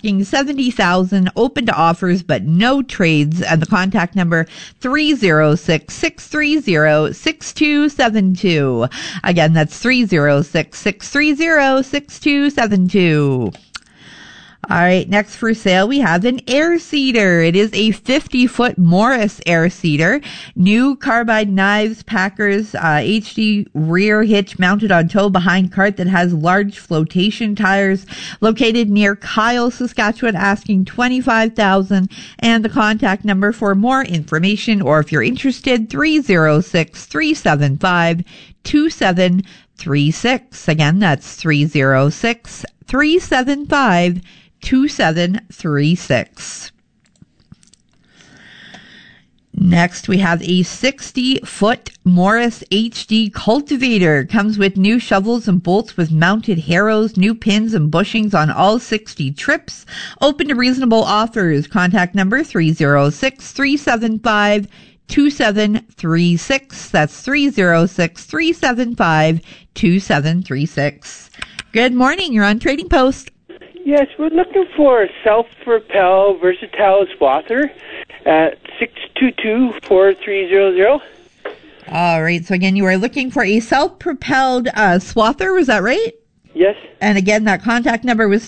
asking $70,000, open to offers but no trades, and the contact number 306-630-6272. Again, that's 306-630-6272. All right, next for sale, we have an air seeder. It is a 50-foot Morris air seeder. New carbide knives, packers, HD rear hitch mounted on tow behind cart that has large flotation tires, located near Kyle, Saskatchewan, asking $25,000. And the contact number for more information, or if you're interested, 306-375-2736. Again, that's 306-375-2736. Next, we have a 60-foot Morris HD cultivator. Comes with new shovels and bolts with mounted harrows, new pins and bushings on all 60 trips. Open to reasonable offers. Contact number 306-375-2736. That's 306-375-2736. Good morning. You're on Trading Post. Yes, we're looking for a self-propel versatile swather at 622-4300. All right. So again, you are looking for a self-propelled swather. Was that right? Yes. And again, that contact number was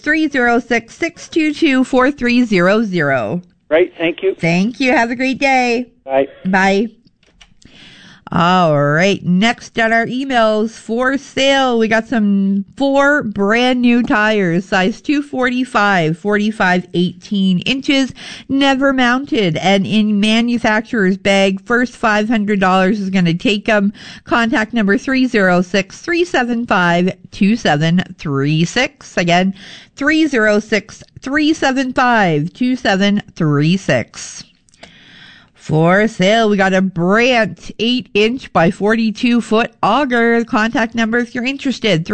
306-622-4300. Right. Thank you. Thank you. Have a great day. Bye. Bye. All right. Next on our emails for sale, we got some 4 brand new tires, size 245, 45, 18 inches, never mounted, and in manufacturer's bag. First $500 is going to take them. Contact number 306-375-2736. Again, 306-375-2736. For sale, we got a Brandt 8-inch by 42-foot auger. Contact number if you're interested,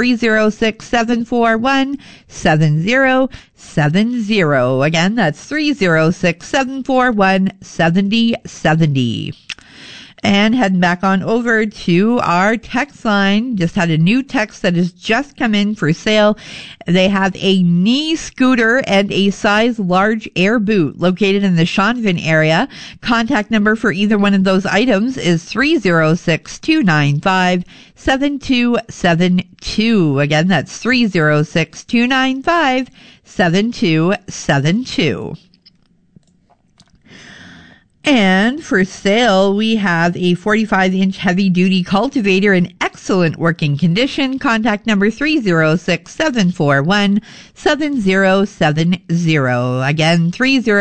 306-741-7070. Again, that's 306-741-7070. And heading back on over to our text line. Just had a new text that has just come in for sale. They have a knee scooter and a size large air boot located in the Shaunavon area. Contact number for either one of those items is 306-295-7272. Again, that's 306-295-7272. And for sale, we have a 45-inch heavy-duty cultivator in excellent working condition. Contact number 306-741-7070. Again,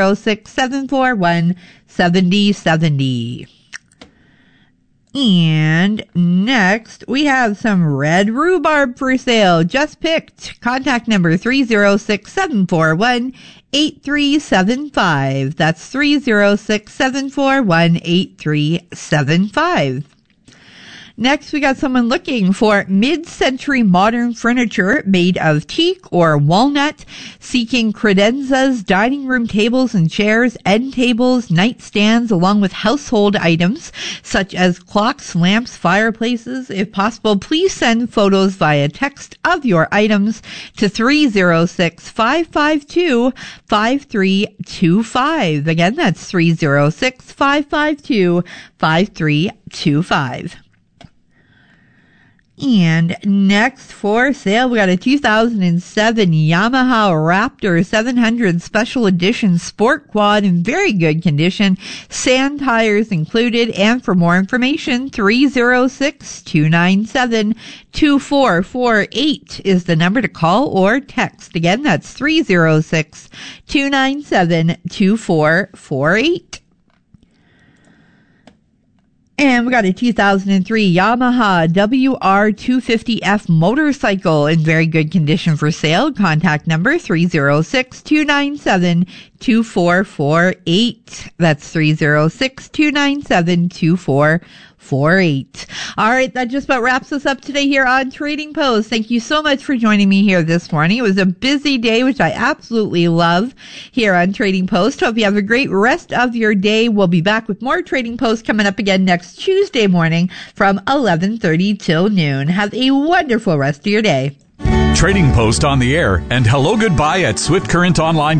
306-741-7070. And next, we have some red rhubarb for sale. Just picked. Contact number 306-741-8375. That's 306-741-8375. Next, we got someone looking for mid-century modern furniture made of teak or walnut, seeking credenzas, dining room tables and chairs, end tables, nightstands, along with household items such as clocks, lamps, fireplaces. If possible, please send photos via text of your items to 306-552-5325. Again, that's 306-552-5325. And next for sale, we got a 2007 Yamaha Raptor 700 Special Edition Sport Quad in very good condition. Sand tires included. And for more information, 306-297-2448 is the number to call or text. Again, that's 306-297-2448. And we got a 2003 Yamaha WR250F motorcycle in very good condition for sale. Contact number 306-297-2448. That's 306-297-2448. All right, that just about wraps us up today here on Trading Post. Thank you so much for joining me here this morning. It was a busy day, which I absolutely love here on Trading Post. Hope you have a great rest of your day. We'll be back with more Trading Post coming up again next Tuesday morning from 11:30 till noon. Have a wonderful rest of your day. Trading Post on the air and hello goodbye at Swift Current Online.